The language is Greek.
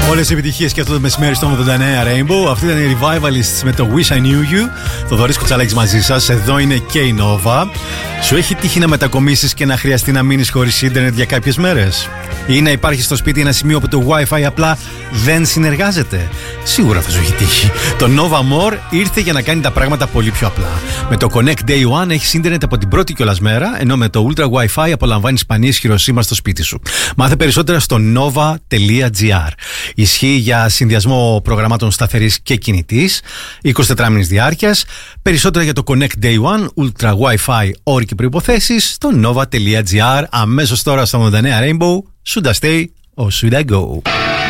Όλες οι επιτυχίες και αυτό το μεσημέρι στο 89 Rainbow. Αυτή ήταν η Revivalists με το Wish I Knew You. Θοδωρής Κουτσαλάκης μαζί σας. Εδώ είναι και η Nova. Σου έχει τύχει να μετακομίσεις και να χρειαστεί να μείνεις χωρίς ίντερνετ για κάποιες μέρες? Ή να υπάρχει στο σπίτι ένα σημείο που το Wi-Fi απλά δεν συνεργάζεται? Σίγουρα θα σου έχει τύχει. Το Nova More ήρθε για να κάνει τα πράγματα πολύ πιο απλά. Με το Connect Day One έχεις ίντερνετ από την πρώτη κιόλας μέρα, ενώ με το Ultra Wi-Fi απολαμβάνεις πανίσχυρο σήμα στο σπίτι σου. Μάθε περισσότερα στο nova.gr. Ισχύει για συνδυασμό προγραμμάτων σταθερής και κινητής, 24 μήνες διάρκειας. Περισσότερα για το Connect Day One, Ultra Wi-Fi, όροι και προϋποθέσεις στο nova.gr. Αμέσως τώρα στο 89 Rainbow. Should I stay or should I go?